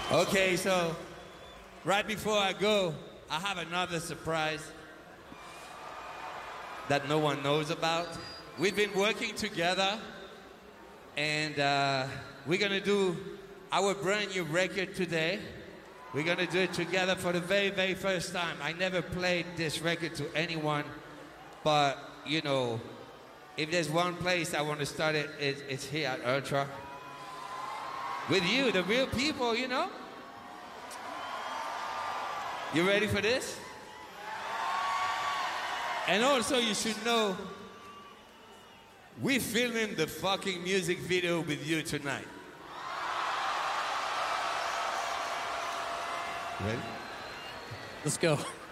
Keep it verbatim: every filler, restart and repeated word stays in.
Okay, so right before I go, I have another surprise that no one knows about. We've been working together, and uh, we're gonna do our brand new record today. We're gonna do it together for the very, very first time. I never played this record to anyone, but you know, if there's one place I want to start it, it's, it's here at Ultra. With you, the real people, you know? You ready for this? And also, you should know, we're filming the fucking music video with you tonight. Ready? Let's go.